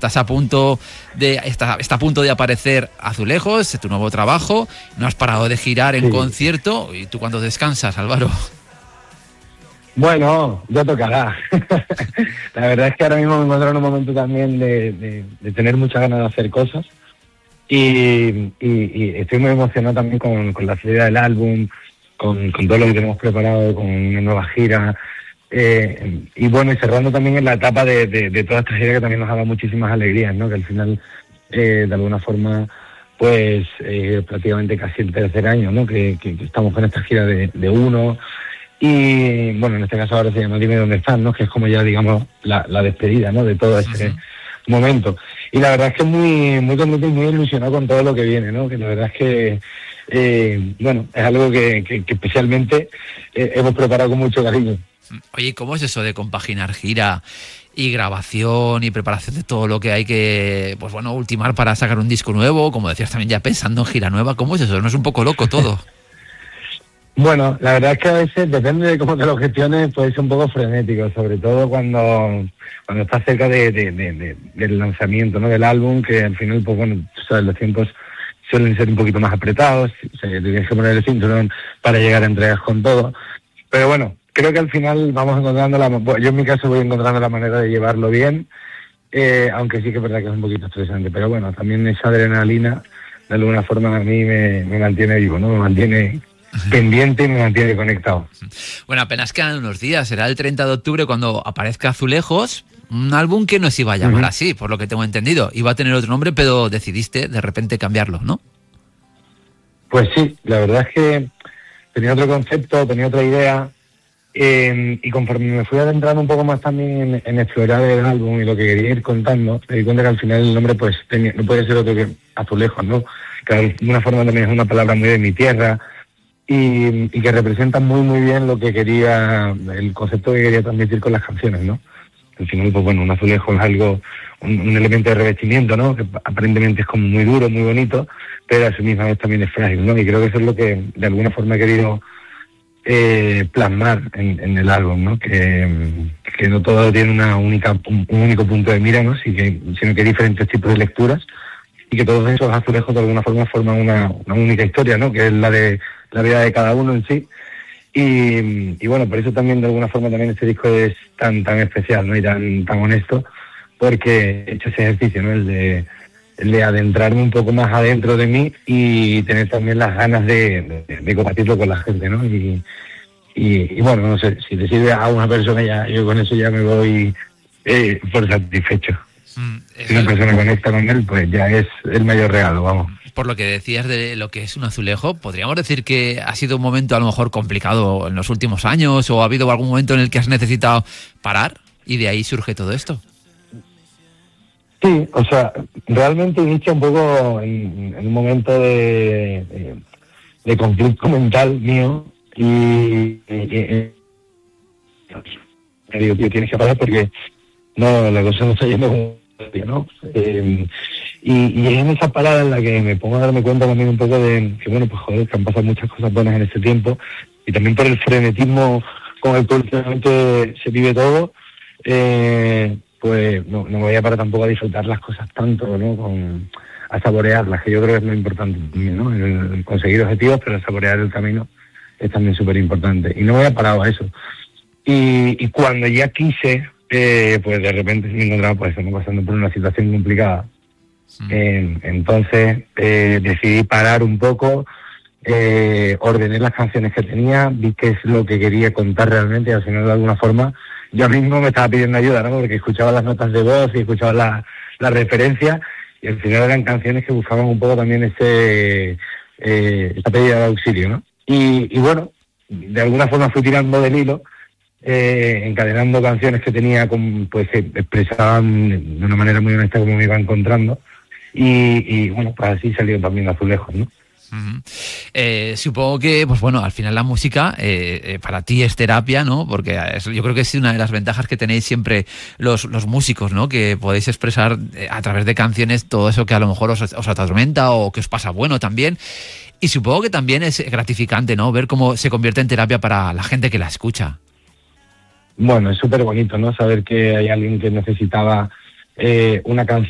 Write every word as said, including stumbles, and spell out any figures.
estás a punto de está, está a punto de aparecer Azulejos, tu nuevo trabajo, no has parado de girar en Sí. concierto. ¿Y tú cuándo descansas, Álvaro? Bueno, ya tocará. La verdad es que ahora mismo me encuentro en un momento también de, de, de tener muchas ganas de hacer cosas y, y, y estoy muy emocionado también con, con la salida del álbum, con, con todo lo que tenemos preparado, con una nueva gira eh, y bueno, y cerrando también en la etapa de, de, de toda esta gira que también nos ha dado muchísimas alegrías, ¿no? Que al final, eh, de alguna forma, pues eh, prácticamente casi el tercer año, ¿no? Que, que, que estamos con esta gira de, de uno. Y bueno, en este caso ahora se llama Dime dónde están, ¿no? Que es como ya, digamos, la, la despedida, ¿no? De todo ese uh-huh. momento. Y la verdad es que muy, muy contento y muy ilusionado con todo lo que viene, ¿no? Que la verdad es que, eh, bueno, es algo que, que, que especialmente eh, hemos preparado con mucho cariño. Oye, ¿cómo es eso de compaginar gira y grabación y preparación de todo lo que hay que, pues bueno, ultimar para sacar un disco nuevo? Como decías también, ya pensando en gira nueva, ¿cómo es eso? ¿No es un poco loco todo? Bueno, la verdad es que a veces, depende de cómo te lo gestiones, puede ser un poco frenético, sobre todo cuando cuando estás cerca de, de, de, de, del lanzamiento, ¿no? Del álbum, que al final, pues bueno, tú sabes, los tiempos suelen ser un poquito más apretados, o sea, tienes que poner el cinturón para llegar a entregas con todo. Pero bueno, creo que al final vamos encontrando la... Yo en mi caso voy encontrando la manera de llevarlo bien, eh, aunque sí que es verdad que es un poquito estresante. Pero bueno, también esa adrenalina, de alguna forma, a mí me, me mantiene vivo, ¿no? Me mantiene pendiente y me mantiene conectado. Bueno, apenas quedan unos días, será el treinta de octubre cuando aparezca Azulejos, un álbum que no se iba a llamar uh-huh. así, por lo que tengo entendido. Iba a tener otro nombre, pero decidiste de repente cambiarlo, ¿no? Pues sí, la verdad es que tenía otro concepto, tenía otra idea, eh, y conforme me fui adentrando un poco más también en, en explorar el álbum y lo que quería ir contando, me di cuenta que al final el nombre pues tenía, no puede ser otro que Azulejos, ¿no? Que de alguna forma también es una palabra muy de mi tierra, Y, y que representa muy muy bien lo que quería, el concepto que quería transmitir con las canciones, ¿no? Al final, pues bueno, un azulejo es algo, un, un elemento de revestimiento, ¿no? Que aparentemente es como muy duro, muy bonito, pero a su misma vez también es frágil, ¿no? Y creo que eso es lo que de alguna forma he querido eh, plasmar en, en el álbum, ¿no? Que, que no todo tiene una única, un, un único punto de mira, ¿no? Sí que, sino que hay diferentes tipos de lecturas y que todos esos azulejos de alguna forma forman una, una única historia, ¿no? Que es la de la vida de cada uno en sí. Y, y bueno, por eso también de alguna forma también este disco es tan tan especial, ¿no? Y tan tan honesto, porque he hecho ese ejercicio, ¿no? El de, el de adentrarme un poco más adentro de mí y tener también las ganas de, de, de compartirlo con la gente, ¿no? Y, y, y bueno, no sé, si te sirve a una persona ya, yo con eso ya me voy eh, por satisfecho. Mm, si una persona conecta con él, pues ya es el mayor regalo, vamos. Por lo que decías de lo que es un azulejo, ¿podríamos decir que ha sido un momento a lo mejor complicado en los últimos años o ha habido algún momento en el que has necesitado parar y de ahí surge todo esto? Sí, o sea, realmente inicia un poco en, en un momento de, de, de conflicto mental mío y, y, y, y digo, tío, tienes que parar porque no, la cosa no está yendo como ¿no? Eh, y, y es en esa parada en la que me pongo a darme cuenta también un poco de que, bueno, pues joder, que han pasado muchas cosas buenas en este tiempo y también por el frenetismo con el que últimamente se vive todo, eh, pues no, no me voy a parar tampoco a disfrutar las cosas tanto, ¿no? Con, a saborearlas, que yo creo que es muy importante también, ¿no? El, el conseguir objetivos, pero saborear el camino es también súper importante. Y no me voy a parar a eso. Y, y cuando ya quise... Eh, pues de repente me encontraba pues estamos pasando por una situación complicada. Sí. Eh, entonces eh, decidí parar un poco, eh, ordené las canciones que tenía, vi qué es lo que quería contar realmente y al final de alguna forma yo mismo me estaba pidiendo ayuda, ¿no? Porque escuchaba las notas de voz y escuchaba las la referencias y al final eran canciones que buscaban un poco también ese eh, esa pedida de auxilio, ¿no? Y, y bueno, de alguna forma fui tirando del hilo, Eh, encadenando canciones que tenía con, pues que expresaban de una manera muy honesta como me iba encontrando y, y bueno, pues así salió también Azulejos, ¿no? Uh-huh. Eh, supongo que, pues bueno, al final la música eh, eh, para ti es terapia, ¿no? Porque es, yo creo que es una de las ventajas que tenéis siempre los, los músicos, ¿no? Que podéis expresar eh, a través de canciones todo eso que a lo mejor os, os atormenta o que os pasa bueno también. Y supongo que también es gratificante, ¿no? Ver cómo se convierte en terapia para la gente que la escucha. Bueno, es súper bonito, ¿no? Saber que hay alguien que necesitaba eh, una canción